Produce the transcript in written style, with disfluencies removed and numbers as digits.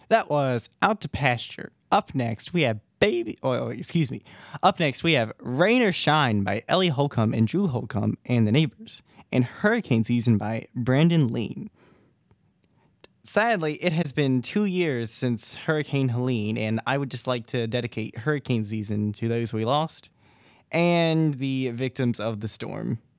That was Out to Pasture. Up next, we have Baby. Oh, excuse me. Up next, we have Rain or Shine by Ellie Holcomb and Drew Holcomb and the Neighbors, and Hurricane Season by Brandon Lean. Sadly, it has been 2 years since Hurricane Helene, and I would just like to dedicate hurricane season to those we lost and the victims of the storm.